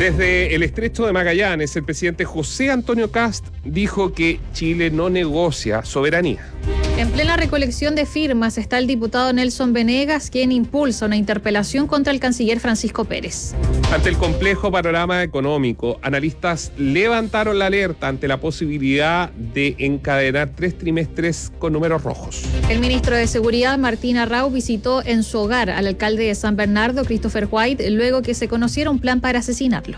Desde el Estrecho de Magallanes, el presidente José Antonio Kast dijo que Chile no negocia soberanía. En plena recolección de firmas está el diputado Nelson Venegas, quien impulsa una interpelación contra el canciller Francisco Pérez. Ante el complejo panorama económico, analistas levantaron la alerta ante la posibilidad de encadenar 3 trimestres con números rojos. El ministro de Seguridad, Martín Arrau, visitó en su hogar al alcalde de San Bernardo, Christopher White, luego que se conociera un plan para asesinarlo.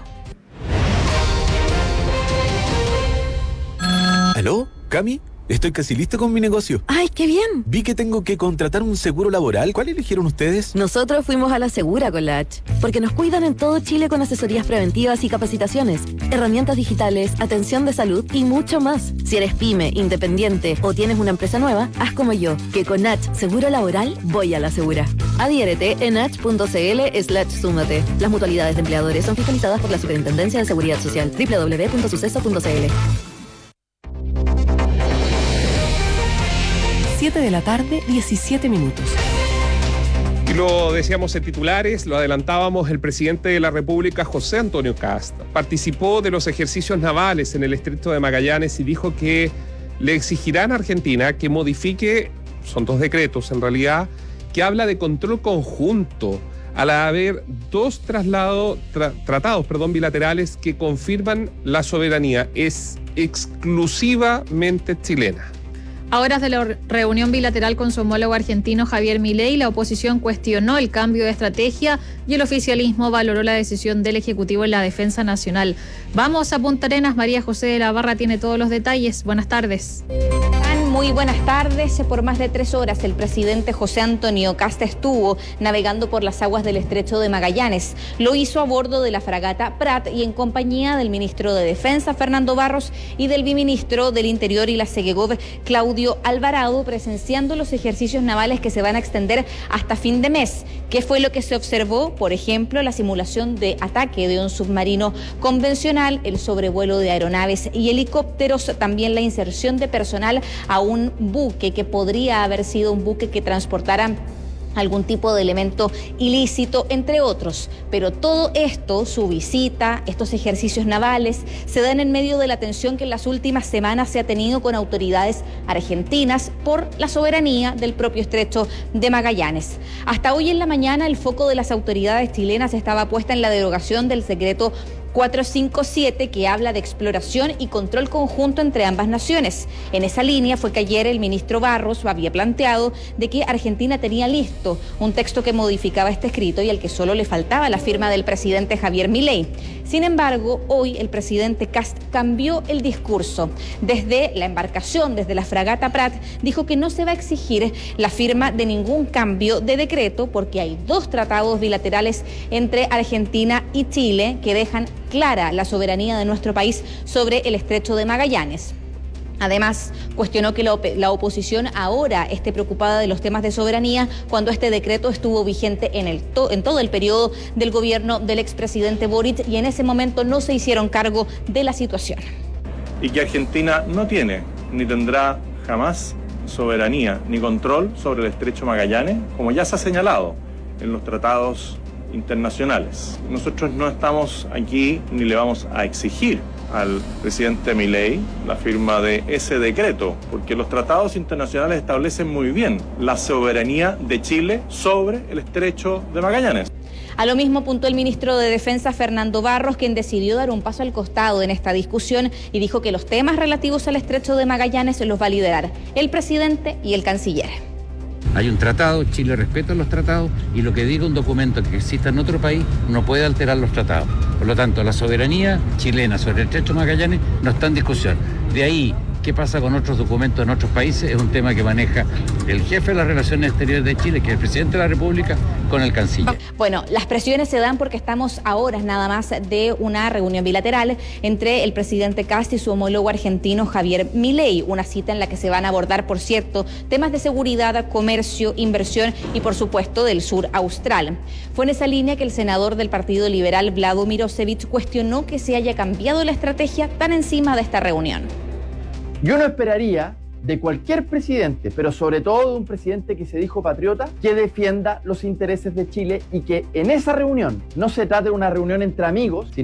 ¿Aló? ¿Cami? Estoy casi listo con mi negocio. ¡Ay, qué bien! Vi que tengo que contratar un seguro laboral. ¿Cuál eligieron ustedes? Nosotros fuimos a la Segura con la H, porque nos cuidan en todo Chile con asesorías preventivas y capacitaciones, herramientas digitales, atención de salud y mucho más. Si eres pyme, independiente o tienes una empresa nueva, haz como yo, que con H Seguro Laboral voy a la Segura. Adhiérete en h.cl/súmate. Las mutualidades de empleadores son fiscalizadas por la Superintendencia de Seguridad Social. www.suceso.cl. 7 de la tarde, 17 minutos. Y lo decíamos en titulares, lo adelantábamos, el presidente de la República, José Antonio Kast, participó de los ejercicios navales en el Estrecho de Magallanes y dijo que le exigirán a Argentina que modifique, son 2 decretos en realidad, que habla de control conjunto, al haber 2 tratados bilaterales que confirman la soberanía. Es exclusivamente chilena. A horas de la reunión bilateral con su homólogo argentino Javier Milei, la oposición cuestionó el cambio de estrategia y el oficialismo valoró la decisión del Ejecutivo en la defensa nacional. Vamos a Punta Arenas, María José de la Barra tiene todos los detalles. Buenas tardes. Muy buenas tardes. Por más de 3 horas el presidente José Antonio Kast estuvo navegando por las aguas del Estrecho de Magallanes. Lo hizo a bordo de la fragata Prat y en compañía del ministro de Defensa, Fernando Barros, y del viceministro del Interior y la Segegov, Claudio Alvarado, presenciando los ejercicios navales que se van a extender hasta fin de mes. ¿Qué fue lo que se observó? Por ejemplo, la simulación de ataque de un submarino convencional, el sobrevuelo de aeronaves y helicópteros, también la inserción de personal a un buque que podría haber sido un buque que transportara algún tipo de elemento ilícito, entre otros. Pero todo esto, su visita, estos ejercicios navales, se dan en medio de la tensión que en las últimas semanas se ha tenido con autoridades argentinas por la soberanía del propio Estrecho de Magallanes. Hasta hoy en la mañana el foco de las autoridades chilenas estaba puesta en la derogación del decreto 457, que habla de exploración y control conjunto entre ambas naciones. En esa línea fue que ayer el ministro Barros había planteado de que Argentina tenía listo un texto que modificaba este escrito y al que solo le faltaba la firma del presidente Javier Milei. Sin embargo, hoy el presidente Kast cambió el discurso. Desde la embarcación, desde la fragata Prat, dijo que no se va a exigir la firma de ningún cambio de decreto porque hay 2 tratados bilaterales entre Argentina y Chile que dejan clara la soberanía de nuestro país sobre el Estrecho de Magallanes. Además, cuestionó que la oposición ahora esté preocupada de los temas de soberanía cuando este decreto estuvo vigente en todo el periodo del gobierno del expresidente Boric y en ese momento no se hicieron cargo de la situación. Y que Argentina no tiene ni tendrá jamás soberanía ni control sobre el Estrecho Magallanes, como ya se ha señalado en los tratados internacionales. Nosotros no estamos aquí ni le vamos a exigir al presidente Milei la firma de ese decreto, porque los tratados internacionales establecen muy bien la soberanía de Chile sobre el Estrecho de Magallanes. A lo mismo apuntó el ministro de Defensa, Fernando Barros, quien decidió dar un paso al costado en esta discusión y dijo que los temas relativos al Estrecho de Magallanes los va a liderar el presidente y el canciller. Hay un tratado, Chile respeta los tratados y lo que diga un documento que exista en otro país no puede alterar los tratados. Por lo tanto, la soberanía chilena sobre el Estrecho de Magallanes no está en discusión. De ahí, ¿qué pasa con otros documentos en otros países? Es un tema que maneja el jefe de las relaciones exteriores de Chile, que es el presidente de la República, con el canciller. Bueno, las presiones se dan porque estamos a horas nada más de una reunión bilateral entre el presidente Kast y su homólogo argentino Javier Milei, una cita en la que se van a abordar, por cierto, temas de seguridad, comercio, inversión y, por supuesto, del sur austral. Fue en esa línea que el senador del Partido Liberal, Vlado Mirosevic, cuestionó que se haya cambiado la estrategia tan encima de esta reunión. Yo no esperaría de cualquier presidente, pero sobre todo de un presidente que se dijo patriota, que defienda los intereses de Chile y que en esa reunión no se trate de una reunión entre amigos,